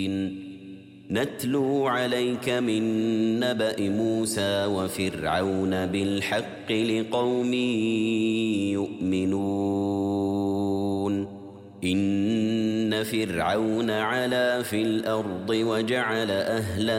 نتلو عليك من نبأ موسى وفرعون بالحق لقوم يؤمنون إن فرعون علا في الأرض وجعل أهلها